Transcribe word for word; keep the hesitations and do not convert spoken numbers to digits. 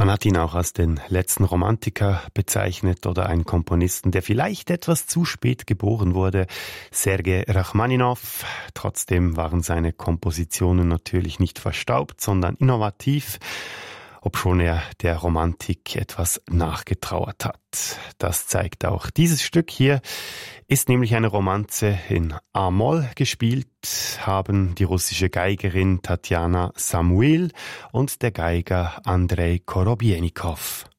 Man hat ihn auch als den letzten Romantiker bezeichnet oder einen Komponisten, der vielleicht etwas zu spät geboren wurde, Sergei Rachmaninow. Trotzdem waren seine Kompositionen natürlich nicht verstaubt, sondern innovativ, obschon er der Romantik etwas nachgetrauert hat. Das zeigt auch dieses Stück hier, ist nämlich eine Romanze in A-Moll gespielt, haben die russische Geigerin Tatjana Samuil und der Geiger Andrei Korobjenikow.